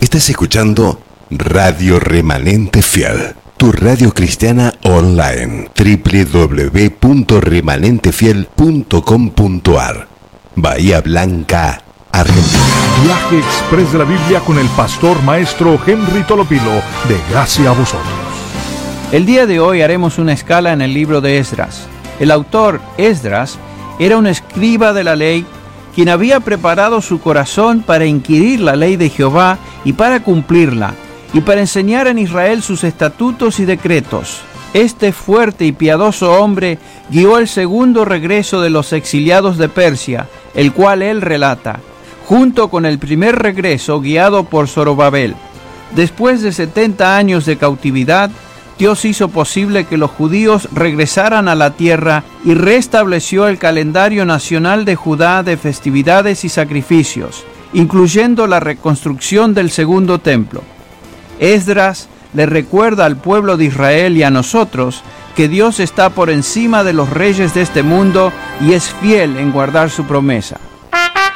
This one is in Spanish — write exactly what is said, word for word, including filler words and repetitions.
Estás escuchando Radio Remanente Fiel, tu radio cristiana online, doble u doble u doble u punto remanente fiel punto com punto a r. Bahía Blanca, Argentina. Viaje Express de la Biblia con el pastor maestro Henry Tolopilo, de gracia a vosotros. El día de hoy haremos una escala en el libro de Esdras. El autor, Esdras, era un escriba de la ley, quien había preparado su corazón para inquirir la ley de Jehová y para cumplirla, y para enseñar en Israel sus estatutos y decretos. Este fuerte y piadoso hombre guió el segundo regreso de los exiliados de Persia, el cual él relata, junto con el primer regreso guiado por Zorobabel. Después de setenta años de cautividad, Dios hizo posible que los judíos regresaran a la tierra y restableció el calendario nacional de Judá de festividades y sacrificios, incluyendo la reconstrucción del segundo templo. Esdras le recuerda al pueblo de Israel y a nosotros que Dios está por encima de los reyes de este mundo y es fiel en guardar su promesa.